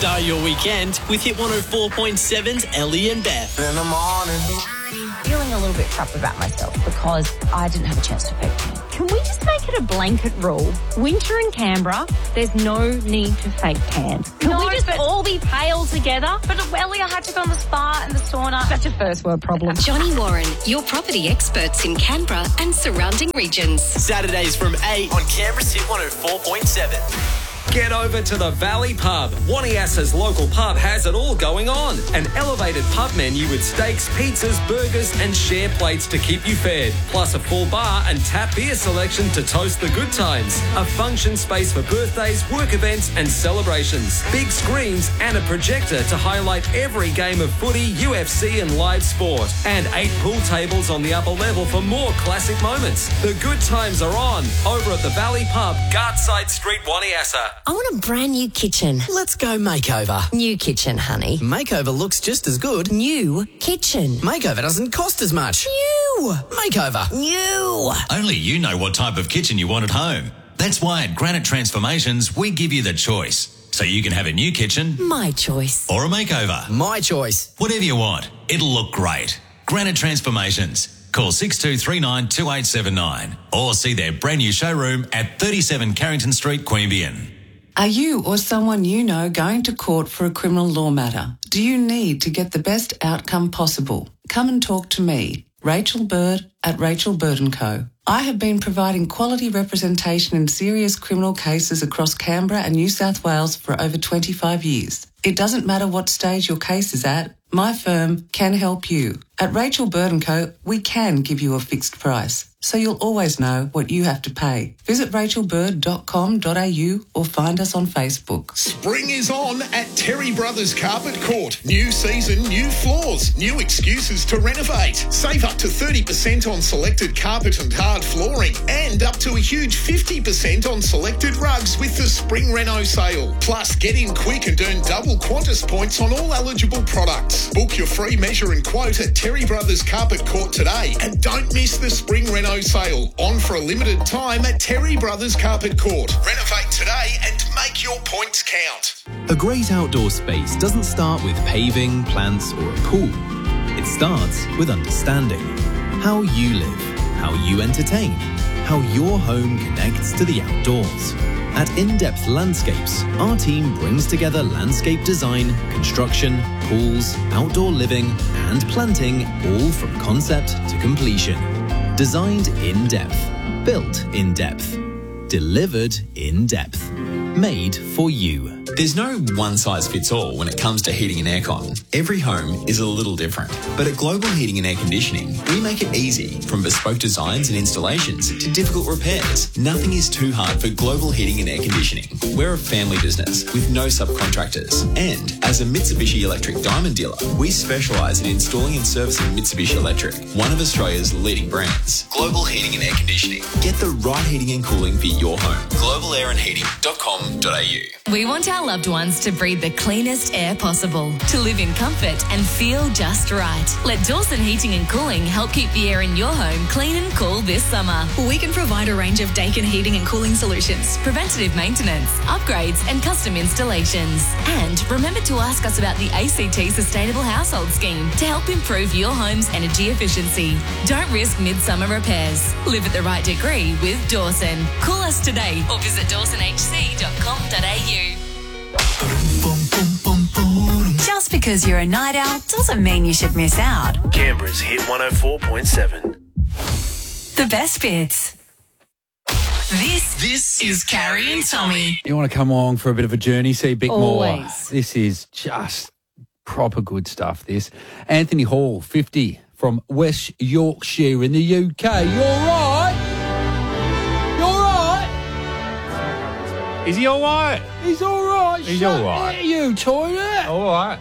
Start your weekend with Hit 104.7's Ellie and Beth. In the morning. Feeling a little bit crap about myself because I didn't have a chance to fake tan. Can we just make it a blanket rule? Winter in Canberra, there's no need to fake tan. Can we just all be pale together? But Ellie, I had to go on the spa and the sauna. Such a first world problem. Johnny Warren, your property experts in Canberra and surrounding regions. Saturdays from 8 on Canberra's Hit 104.7. Get over to the Valley Pub. Waniasa's local pub has it all going on. An elevated pub menu with steaks, pizzas, burgers and share plates to keep you fed. Plus a full bar and tap beer selection to toast the good times. A function space for birthdays, work events and celebrations. Big screens and a projector to highlight every game of footy, UFC and live sport. And 8 pool tables on the upper level for more classic moments. The good times are on over at the Valley Pub, Gartside Street, Waniasa. I want a brand new kitchen. Let's go makeover. New kitchen, honey. Makeover looks just as good. New kitchen. Makeover doesn't cost as much. New. Makeover. New. Only you know what type of kitchen you want at home. That's why at Granite Transformations, we give you the choice. So you can have a new kitchen. My choice. Or a makeover. My choice. Whatever you want. It'll look great. Granite Transformations. Call 6239 2879 or see their brand new showroom at 37 Carrington Street, Queanbeyan. Are you or someone you know going to court for a criminal law matter? Do you need to get the best outcome possible? Come and talk to me, Rachel Bird at Rachel Bird & Co. I have been providing quality representation in serious criminal cases across Canberra and New South Wales for over 25 years. It doesn't matter what stage your case is at, my firm can help you. At Rachel Bird & Co, we can give you a fixed price, so you'll always know what you have to pay. Visit rachelbird.com.au or find us on Facebook. Spring is on at Terry Brothers Carpet Court. New season, new floors, new excuses to renovate. Save up to 30% on selected carpet and hard flooring and up to a huge 50% on selected rugs with the Spring Reno sale. Plus, get in quick and earn double Qantas points on all eligible products. Book your free measure and quote at Terry Brothers Carpet Court today and don't miss the Spring Reno sale on for a limited time at Terry Brothers Carpet Court. Renovate today and make your points count. A great outdoor space doesn't start with paving, plants or a pool. It starts with understanding how you live, how you entertain, how your home connects to the outdoors. At In-Depth Landscapes, our team brings together landscape design, construction, pools, outdoor living and planting, all from concept to completion. Designed in depth, built in depth, delivered in depth, made for you. There's no one-size-fits-all when it comes to heating and aircon. Every home is a little different. But at Global Heating and Air Conditioning, we make it easy, from bespoke designs and installations to difficult repairs. Nothing is too hard for Global Heating and Air Conditioning. We're a family business with no subcontractors. And as a Mitsubishi Electric Diamond dealer, we specialise in installing and servicing Mitsubishi Electric, one of Australia's leading brands. Global Heating and Air Conditioning. Get the right heating and cooling for your home. globalairandheating.com.au. We want our loved ones to breathe the cleanest air possible, to live in comfort and feel just right. Let Dawson Heating and Cooling help keep the air in your home clean and cool this summer. We can provide a range of Daikin heating and cooling solutions, preventative maintenance, upgrades and custom installations. And remember to ask us about the ACT Sustainable Household Scheme to help improve your home's energy efficiency. Don't risk midsummer repairs. Live at the right degree with Dawson. Call us today or visit dawsonhc.com.au. Just because you're a night owl doesn't mean you should miss out. Canberra's Hit 104.7. The best bits. This is Carrie and Tommy. You want to come along for a bit of a journey, see a bit more. Always. This is just proper good stuff, this. Anthony Hall, 50, from West Yorkshire in the UK. You all right? You all right? Is he all right? He's all right. He's all right. You toilet. All right.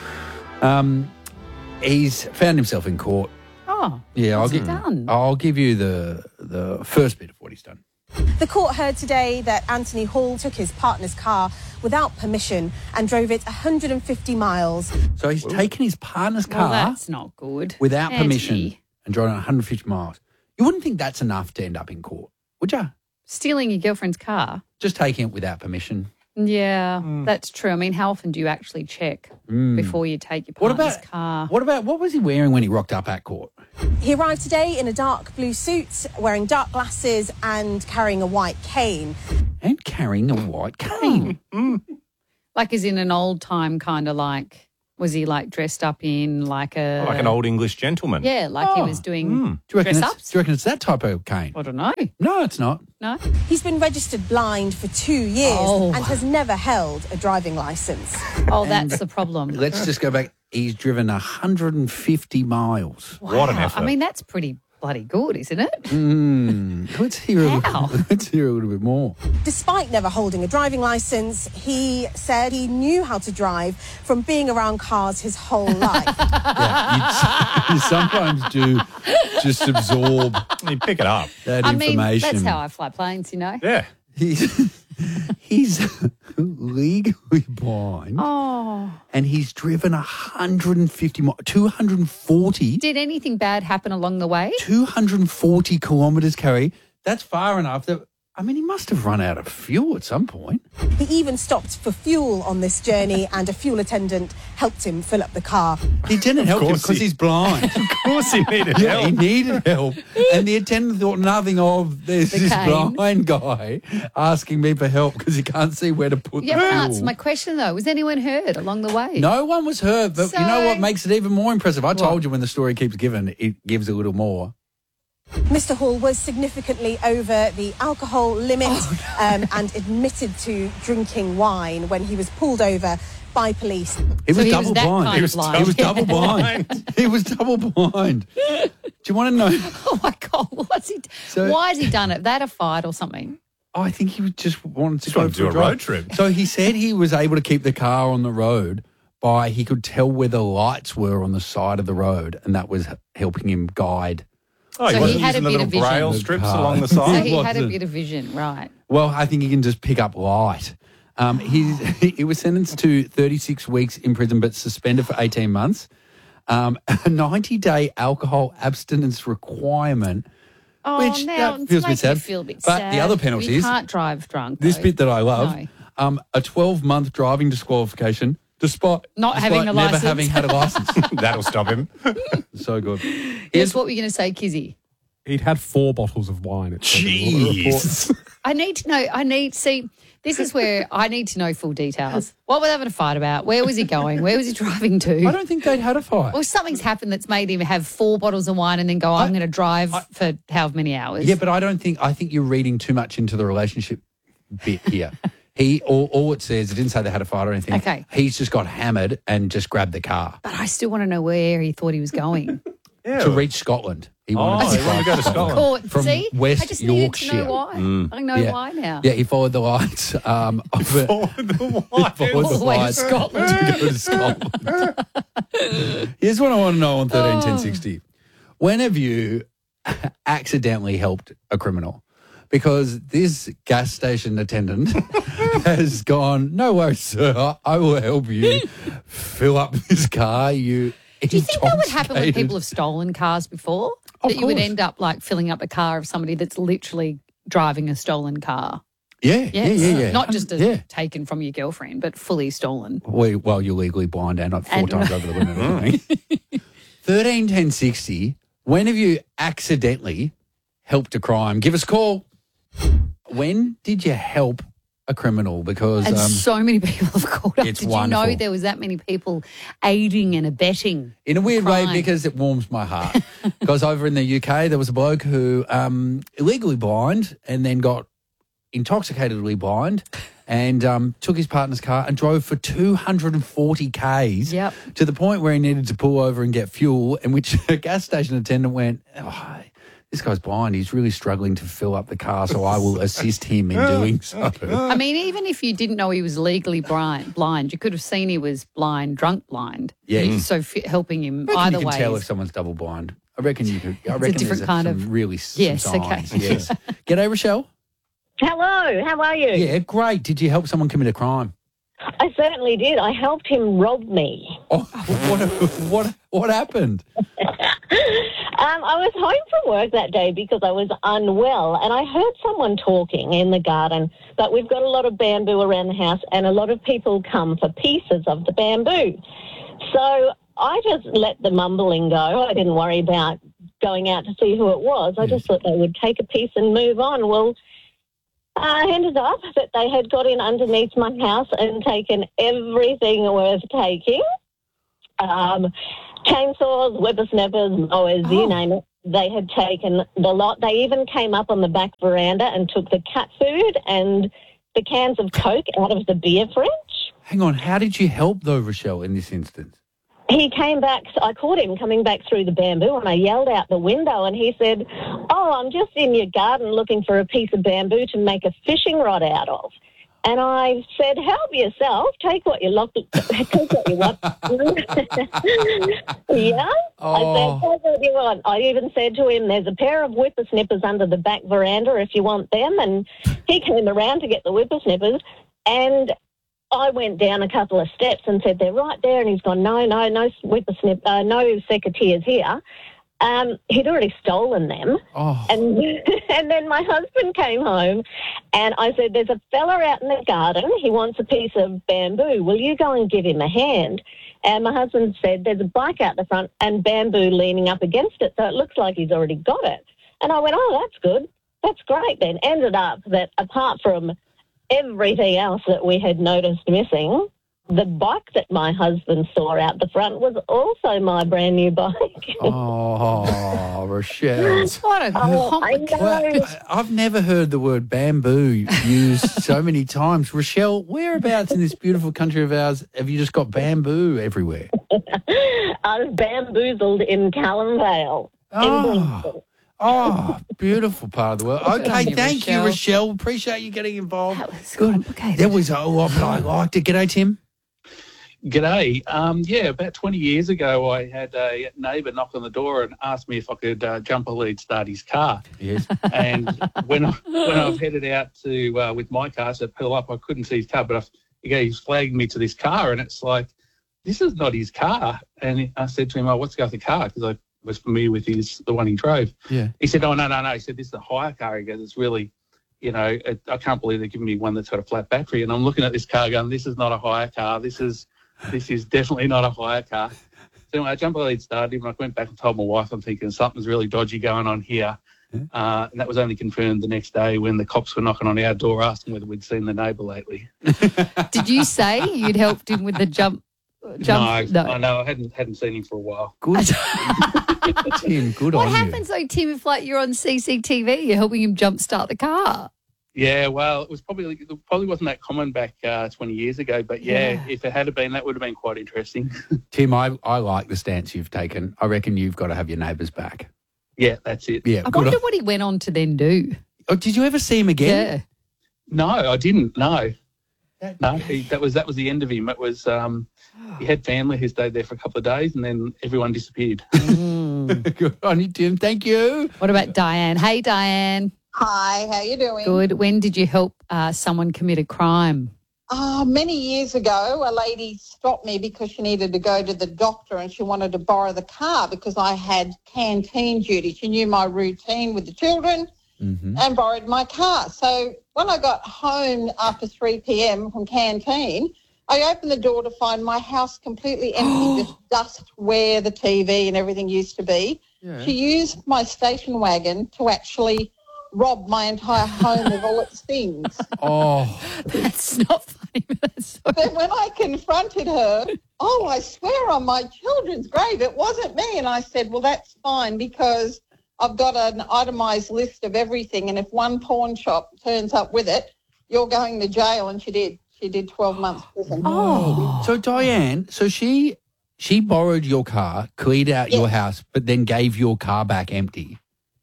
He's found himself in court. Oh, Yeah, what's he done? I'll give you the first bit of what he's done. The court heard today that Anthony Hall took his partner's car without permission and drove it 150 miles. So he's taken his partner's car Well, that's not good. without Anthony. permission and driven 150 miles. You wouldn't think that's enough to end up in court, would you? Stealing your girlfriend's car. Just taking it without permission. Yeah, Mm. that's true. I mean, how often do you actually check before you take your partner's car? What was he wearing when he rocked up at court? He arrived today in a dark blue suit, wearing dark glasses and carrying a white cane. And carrying a white cane. Like, as in an old time kind of like, was he like dressed up in like a... Like an old English gentleman. Yeah, like he was doing Do you reckon dress-ups? do you reckon it's that type of cane? I don't know. No, it's not. No? He's been registered blind for 2 years and has never held a driving licence. Oh, that's the problem. Let's just go back. He's driven 150 miles. Wow. I mean, that's pretty bloody good, isn't it? Let's hear a little bit more. Despite never holding a driving licence, he said he knew how to drive from being around cars his whole life. You sometimes do just absorb. You pick it up. That I mean, information. that's how I fly planes, you know? Yeah. He's legally blind. Oh. And he's driven 150 miles, 240. Did anything bad happen along the way? 240 kilometres, Carrie. That's far enough that, I mean, he must have run out of fuel at some point. He even stopped for fuel on this journey and a fuel attendant helped him fill up the car. He didn't help him course because he- he's blind. Of course he needed Yeah, help. he needed help. And the attendant thought nothing of this cane. blind guy asking me for help because he can't see where to put You the haven't fuel. answered my question, though. Was anyone hurt along the way? No one was hurt, but you know So- what makes it even more impressive? I told you when the story keeps giving, it gives a little more. Mr. Hall was significantly over the alcohol limit and admitted to drinking wine when he was pulled over by police. He was he was double that blind. kind of blind. He was double blind. He was double blind. Do you want to know? Oh, my God. Why has he done it? That a fight or something? Oh, I think he was just wanted to Just go wanted to for do a drive. road trip. So he said he was able to keep the car on the road by he could tell where the lights were on the side of the road, and that was helping him guide. Oh, So he he wasn't had a using the bit little of vision. braille The strips car. along the So side. he had a wasn't. bit of vision, right? Well, I think he can just pick up light. He was sentenced to 36 weeks in prison, but suspended for 18 months. A 90-day alcohol abstinence requirement. Oh, Which, now that it's feels a bit making sad. me feel a bit But sad. the other You penalties- can't drive drunk. This though. bit that I love, No. a 12-month driving disqualification despite having a never licence. having had a license. That'll stop him. So good. Yes, what were you going to say, Kizzy? He'd had 4 bottles of wine. It said in all the reports. I need to know. See, this is where I need to know full details. What were they having a fight about? Where was he going? Where was he driving to? I don't think they'd had a fight. Well, something's happened that's made him have 4 bottles of wine and then go, I'm going to drive for however many hours. Yeah, but I think you're reading too much into the relationship bit here. All it says, it didn't say they had a fight or anything. Okay. He's just got hammered and just grabbed the car But I still want to know where he thought he was going. to reach Scotland. He wanted he wanted to go to Scotland. Court. From See? West I just needed Yorkshire. to know why. I know why now. Yeah, he followed the lights. He followed the All the way to lights Scotland. to go to Scotland. Here's what I want to know on 131060. When have you accidentally helped a criminal? Because this gas station attendant has gone, no worries, sir, I will help you fill up this car. Do you think that would happen when intoxicated- people have stolen cars before? Of That you would course. end up like filling up a car of somebody that's literally driving a stolen car. Yeah, Yes. yeah. Not just yeah. taken from your girlfriend, but fully stolen. Well, you're legally blind and not 4 times over the limit. or something. 131060. When have you accidentally helped a crime? Give us a call. When did you help a criminal? Because And so many people have called up. it's Did wonderful. you know there was that many people aiding and abetting? in a weird way, crime? because it warms my heart. Because over in the UK, there was a bloke who illegally blind and then got intoxicatedly blind and took his partner's car and drove for 240 Ks to the point where he needed to pull over and get fuel, in which a gas station attendant went, oh, this guy's blind. He's really struggling to fill up the car, so I will assist him in doing so. I mean, even if you didn't know he was legally blind, you could have seen he was blind, drunk blind. Yeah. So helping him I reckon either you can way. tell is- if someone's double blind. I reckon you could. I reckon different there's kind some of- really Yes, some okay. signs. Yes. G'day, Rochelle. Hello, how are you? Yeah, great. Did you help someone commit a crime? I certainly did. I helped him rob me. Oh, what happened? I was home from work that day because I was unwell, and I heard someone talking in the garden. But we've got a lot of bamboo around the house, and a lot of people come for pieces of the bamboo. So I just let the mumbling go. I didn't worry about going out to see who it was. I just thought they would take a piece and move on. Well, I ended up that they had got in underneath my house and taken everything worth taking. Chainsaws, whippersnappers, mowers, you name it. They had taken the lot. They even came up on the back veranda and took the cat food and the cans of Coke out of the beer fridge. Hang on, how did you help though, Rochelle, in this instance? He came back, I caught him coming back through the bamboo, and I yelled out the window, and he said, "Oh, I'm just in your garden looking for a piece of bamboo to make a fishing rod out of." And I said, "Help yourself. Take what you want." Yeah? I said, "Take what you want." I even said to him, "There's a pair of whippersnippers under the back veranda if you want them." And he came around to get the whippersnippers, and I went down a couple of steps and said, "They're right there." And he's gone, no whippersnipper, no secateurs here. He'd already stolen them. And then my husband came home and I said, "There's a fella out in the garden. He wants a piece of bamboo. Will you go and give him a hand?" And my husband said, "There's a bike out the front and bamboo leaning up against it, so it looks like he's already got it." And I went, "Oh, that's good. That's great then." Ended up that apart from everything else that we had noticed missing, the bike that my husband saw out the front was also my brand new bike. Oh, Rochelle. What a complicated... I've never heard the word bamboo used so many times. Rochelle, whereabouts in this beautiful country of ours have you just got bamboo everywhere? I was bamboozled in Callum Vale. Oh, beautiful part of the world. Okay, thank you, Rochelle. Appreciate you getting involved. That was complicated. That was a lot, but I liked it. G'day, Tim. G'day. About 20 years ago, I had a neighbour knock on the door and ask me if I could jumper lead start his car. Yes. And when I've headed out to with my car to pull up, I couldn't see his car, but he's flagging me to this car, and it's like, this is not his car. And I said to him, "Oh, what's going with the car?" Because I was familiar with the one he drove. Yeah. He said, "Oh, no. He said, this is a hire car." He goes, "It's really, I can't believe they're giving me one that's got a flat battery." And I'm looking at this car going, this is not a hire car. This is definitely not a hire car. So anyway, I jumper lead started him, and I went back and told my wife, I'm thinking something's really dodgy going on here. And that was only confirmed the next day when the cops were knocking on our door asking whether we'd seen the neighbour lately. Did you say you'd helped him with the jump? No, I hadn't seen him for a while. Good. Tim, good on you. What happens though, Tim, if you're on CCTV, you're helping him jumpstart the car? Yeah, well, it probably wasn't that common back 20 years ago, but if it had been, that would have been quite interesting. Tim, I like the stance you've taken. I reckon you've got to have your neighbours back. Yeah, that's it. Yeah, I wonder what he went on to then do. Oh, did you ever see him again? Yeah. No, I didn't. No. That was the end of him. It was he had family who stayed there for a couple of days, and then everyone disappeared. Good on you, Tim. Thank you. What about Diane? Hey, Diane. Hi, how you doing? Good. When did you help someone commit a crime? Many years ago, a lady stopped me because she needed to go to the doctor and she wanted to borrow the car because I had canteen duty. She knew my routine with the children and borrowed my car. So when I got home after 3 p.m. from canteen, I opened the door to find my house completely empty, just dust where the TV and everything used to be. Yeah. She used my station wagon to actually rob my entire home of all its things. Oh. That's not funny. But when I confronted her, I swear on my children's grave, it wasn't me. And I said, well, that's fine because I've got an itemised list of everything. And if one pawn shop turns up with it, you're going to jail. And she did. She did 12 months prison. Oh. So, Diane, she borrowed your car, cleared out your house, but then gave your car back empty.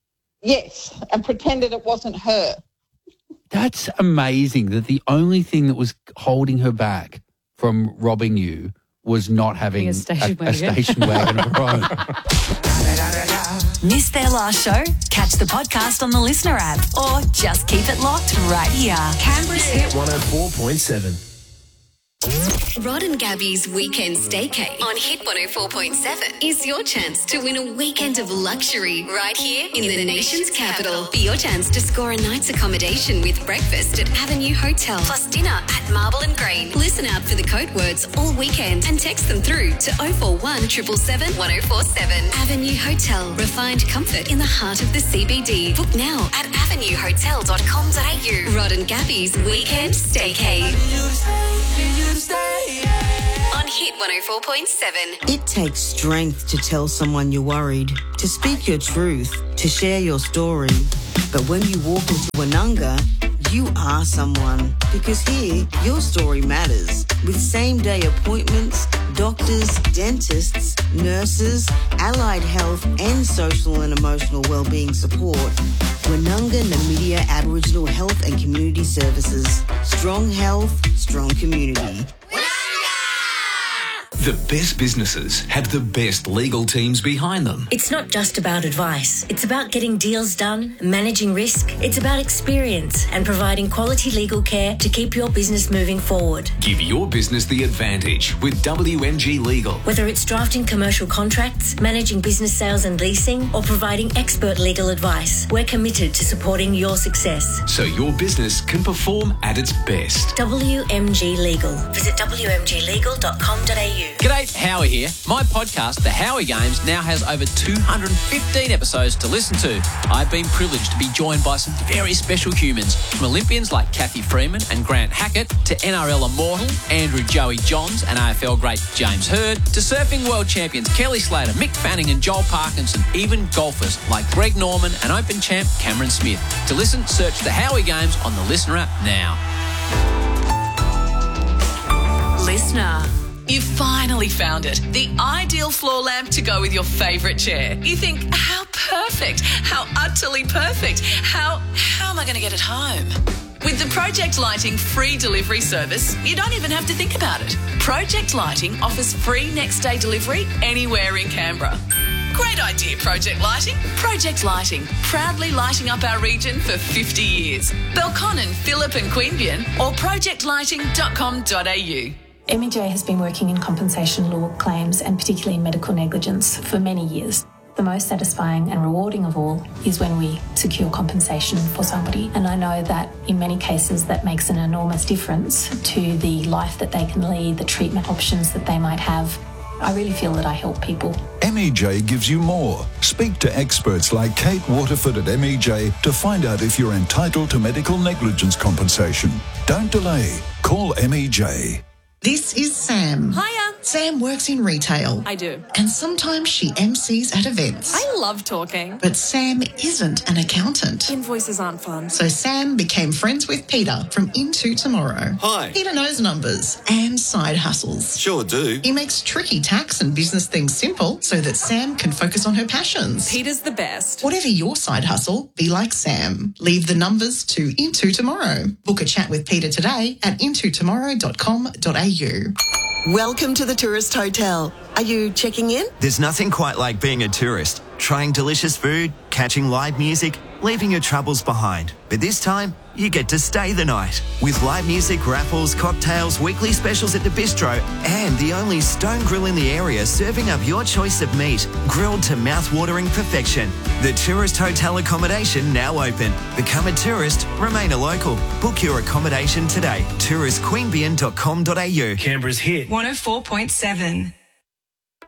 Yes, and pretended it wasn't her. That's amazing that the only thing that was holding her back from robbing you was not having a station wagon of her own. Missed their last show? Catch the podcast on the Listener app or just keep it locked right here. Canberra's Hit 104.7. Rod and Gabby's Weekend Staycay on Hit 104.7 is your chance to win a weekend of luxury right here in the nation's capital. For your chance to score a night's accommodation with breakfast at Avenue Hotel plus dinner at Marble and Green. Listen out for the code words all weekend and text them through to 041 777 1047. Avenue Hotel. Refined comfort in the heart of the CBD. Book now at avenuehotel.com.au. Rod and Gabby's Weekend Staycay. On Hit 104.7. It takes strength to tell someone you're worried, to speak your truth, to share your story. But when you walk into Woononga, you are someone. Because here, your story matters. With same-day appointments, doctors, dentists, nurses, allied health and social and emotional wellbeing support, Woononga Namibia Aboriginal Health and Community Services. Strong health, strong community. The best businesses have the best legal teams behind them. It's not just about advice. It's about getting deals done, managing risk. It's about experience and providing quality legal care to keep your business moving forward. Give your business the advantage with WMG Legal. Whether it's drafting commercial contracts, managing business sales and leasing, or providing expert legal advice, we're committed to supporting your success. So your business can perform at its best. WMG Legal. Visit wmglegal.com.au. G'day, Howie here. My podcast, The Howie Games, now has over 215 episodes to listen to. I've been privileged to be joined by some very special humans, from Olympians like Kathy Freeman and Grant Hackett, to NRL immortal Andrew Joey Johns and AFL great James Hird, to surfing world champions Kelly Slater, Mick Fanning and Joel Parkinson, even golfers like Greg Norman and Open champ Cameron Smith. To listen, search The Howie Games on the Listener app now. Listener. You finally found it. The ideal floor lamp to go with your favourite chair. You think, how perfect, how utterly perfect, how am I going to get it home? With the Project Lighting free delivery service, you don't even have to think about it. Project Lighting offers free next day delivery anywhere in Canberra. Great idea, Project Lighting. Project Lighting, proudly lighting up our region for 50 years. Belconnen, Phillip and Queanbeyan or projectlighting.com.au. MEJ has been working in compensation law claims and particularly in medical negligence for many years. The most satisfying and rewarding of all is when we secure compensation for somebody. And I know that in many cases that makes an enormous difference to the life that they can lead, the treatment options that they might have. I really feel that I help people. MEJ gives you more. Speak to experts like Kate Waterford at MEJ to find out if you're entitled to medical negligence compensation. Don't delay. Call MEJ. This is Sam. Hiya. Sam works in retail. I do. And sometimes she MCs at events. I love talking. But Sam isn't an accountant. Invoices aren't fun. So Sam became friends with Peter from Into Tomorrow. Hi. Peter knows numbers and side hustles. Sure do. He makes tricky tax and business things simple so that Sam can focus on her passions. Peter's the best. Whatever your side hustle, be like Sam. Leave the numbers to Into Tomorrow. Book a chat with Peter today at intotomorrow.com.au. Welcome to the Tourist Hotel. Are you checking in? There's nothing quite like being a tourist. Trying delicious food, catching live music, leaving your troubles behind. But this time, you get to stay the night. With live music, raffles, cocktails, weekly specials at the bistro, and the only stone grill in the area serving up your choice of meat, grilled to mouth-watering perfection. The Tourist Hotel accommodation now open. Become a tourist, remain a local. Book your accommodation today. touristqueanbeyan.com.au. Canberra's hit 104.7.